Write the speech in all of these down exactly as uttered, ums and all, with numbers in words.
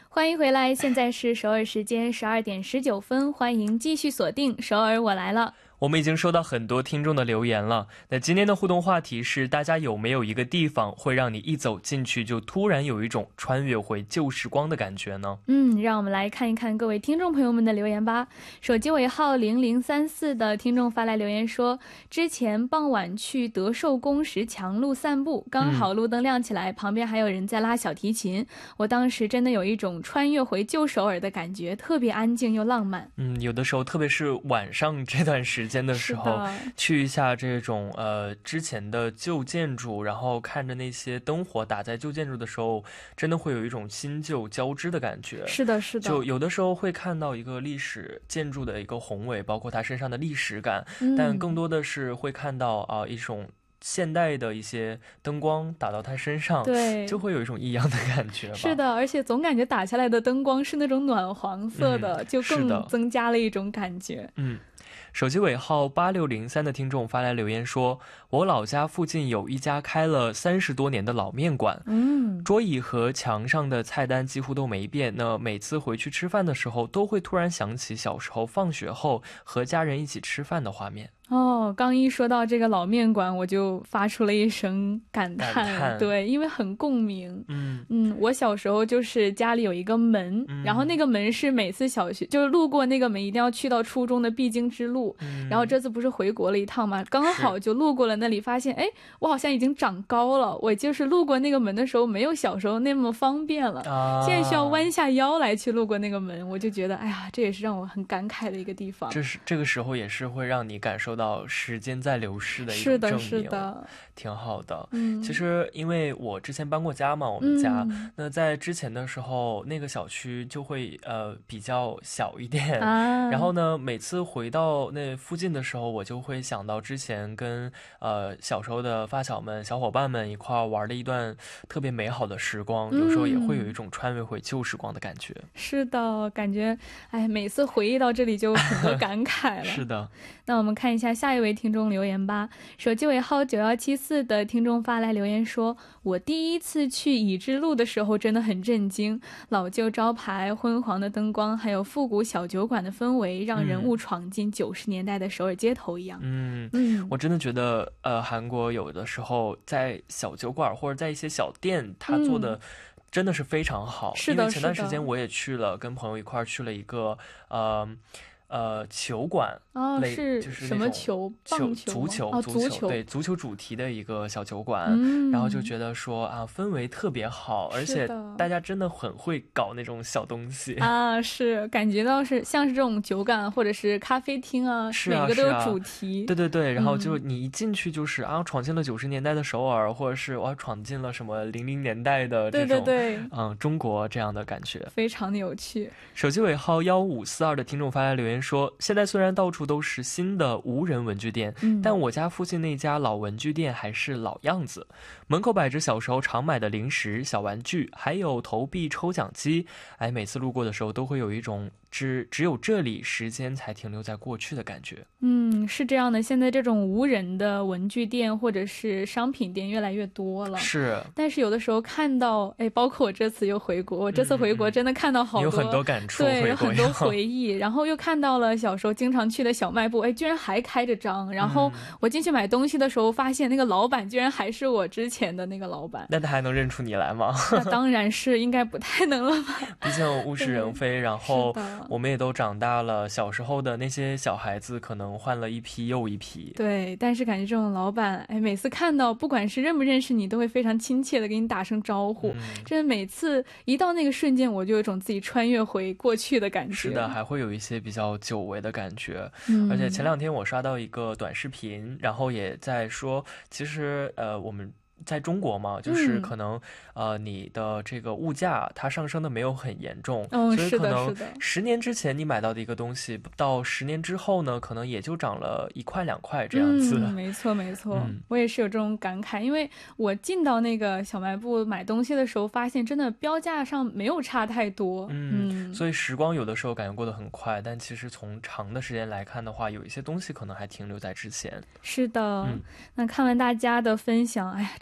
欢迎回来，现在是首尔时间十二点十九分，欢迎继续锁定首尔我来了。 我们已经收到很多听众的留言了，那今天的互动话题是大家有没有一个地方会让你一走进去就突然有一种穿越回旧时光的感觉呢？ 嗯，让我们来看一看各位听众朋友们的留言吧。手机尾号零零三四的听众发来留言说，之前傍晚去德寿宫石墙路散步，刚好路灯亮起来、嗯、旁边还有人在拉小提琴，我当时真的有一种穿越回旧首尔的感觉，特别安静又浪漫。 嗯，有的时候特别是晚上这段时间的时候，去一下这种呃之前的旧建筑，然后看着那些灯火打在旧建筑的时候，真的会有一种新旧交织的感觉。 是的是的， 就有的时候会看到一个历史建筑的一个宏伟，包括它身上的历史感、嗯、但更多的是会看到啊、呃、一种现代的一些灯光打到它身上，对，就会有一种异样的感觉吧。 是的，而且总感觉打下来的灯光是那种暖黄色的、嗯、就更增加了一种感觉。 嗯，手机尾号八六零三的听众发来留言说，我老家附近有一家开了三十多年的老面馆，嗯，桌椅和墙上的菜单几乎都没变，那每次回去吃饭的时候都会突然想起小时候放学后和家人一起吃饭的画面。 哦，刚一说到这个老面馆，我就发出了一声感叹，感叹对，因为很共鸣。嗯嗯，我小时候就是家里有一个门、嗯、然后那个门是每次小学就是路过那个门一定要去到初中的必经之路、嗯、然后这次不是回国了一趟嘛，刚好就路过了那里，发现哎，我好像已经长高了，我就是路过那个门的时候没有小时候那么方便了、啊、现在需要弯下腰来去路过那个门，我就觉得哎呀，这也是让我很感慨的一个地方。 这是这个时候也是会让你感受到时间在流逝的一种证明， 是的是的， 挺好的、嗯、其实因为我之前搬过家嘛，我们家、嗯、那在之前的时候那个小区就会呃比较小一点、啊、然后呢每次回到那附近的时候，我就会想到之前跟呃小时候的发小们小伙伴们一块玩的一段特别美好的时光、嗯、有时候也会有一种穿越回旧时光的感觉。 是的，感觉哎，每次回忆到这里就很多感慨了是的， 那我们看一下下一位听众留言吧。手机尾号九一七四的听众发来留言说，我第一次去乙支路的时候真的很震惊，老旧招牌、昏黄的灯光还有复古小酒馆的氛围，让人物闯进九十年代的首尔街头一样。 嗯嗯，我真的觉得呃，韩国有的时候在小酒馆或者在一些小店他做的、嗯真的是非常好。 是的， 因为前段时间我也去了，跟朋友一块去了一个呃呃球馆， 哦，是就是什么球？棒球、 足球、 哦、 足球，足球对，足球主题的一个小酒馆、嗯、然后就觉得说啊，氛围特别好，而且大家真的很会搞那种小东西啊，是感觉到是像是这种酒馆或者是咖啡厅啊， 是啊， 每个都有主题， 啊、对对对，然后就你一进去就是、嗯、啊，闯进了九十年代的首尔，或者是我闯进了什么零零年代的这种， 对对对， 嗯，中国这样的感觉， 非常的有趣。 手机尾号幺五四二的听众发来留言说，现在虽然到处都是新的无人文具店、嗯、但我家附近那家老文具店还是老样子，门口摆着小时候常买的零食、小玩具，还有投币抽奖机，哎，每次路过的时候都会有一种只只有这里时间才停留在过去的感觉。 嗯，是这样的，现在这种无人的文具店或者是商品店越来越多了， 是， 但是有的时候看到哎，包括我这次又回国，我这次回国真的看到好多、 嗯、有很多感触， 对，有很多回忆，然后又看到了小时候经常去的小卖部，哎，居然还开着张，然后我进去买东西的时候发现那个老板居然还是我之前的那个老板。 那他还能认出你来吗？ 那当然是应该不太能了吧， 毕竟物是人非，然后我们也都长大了，小时候的那些小孩子可能换了一批又一批。 对，但是感觉这种老板哎，每次看到不管是认不认识你都会非常亲切的给你打声招呼、嗯、真的每次一到那个瞬间我就有一种自己穿越回过去的感觉。 是的，还会有一些比较久违的感觉、嗯、而且前两天我刷到一个短视频，然后也在说其实呃我们在中国嘛，就是可能、嗯、呃你的这个物价它上升的没有很严重、 哦、 所以可能是的十年之前你买到的一个东西到十年之后呢可能也就涨了一块两块这样子、 嗯、没错没错、嗯、我也是有这种感慨，因为我进到那个小卖部买东西的时候发现真的标价上没有差太多。 嗯, 嗯所以时光有的时候感觉过得很快，但其实从长的时间来看的话，有一些东西可能还停留在之前。 是的、嗯、那看完大家的分享，哎呀真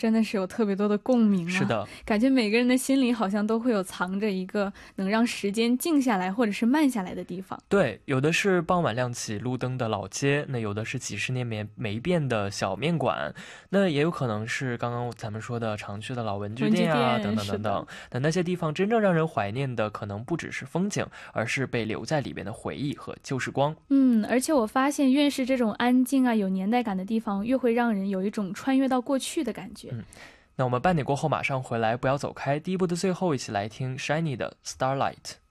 真的是有特别多的共鸣啊。 是的， 感觉每个人的心里好像都会有藏着一个能让时间静下来或者是慢下来的地方。 对，有的是傍晚亮起路灯的老街，那有的是几十年没没变的小面馆，那也有可能是刚刚咱们说的常去的老文具店啊，等等等等。那那些地方真正让人怀念的可能不只是风景，而是被留在里边的回忆和旧时光。 嗯，而且我发现越是这种安静啊有年代感的地方，越会让人有一种穿越到过去的感觉。 嗯，那我们半点过后马上回来，不要走开。第一部的最后，一起来听 Shiny 的 Starlight。